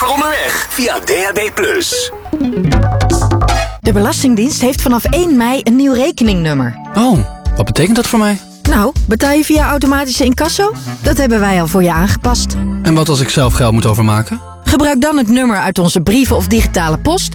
onderweg via DAB+. De Belastingdienst heeft vanaf 1 mei een nieuw rekeningnummer. Oh, wat betekent dat voor mij? Nou, betaal je via automatische incasso? Dat hebben wij al voor je aangepast. En wat als ik zelf geld moet overmaken? Gebruik dan het nummer uit onze brieven of digitale post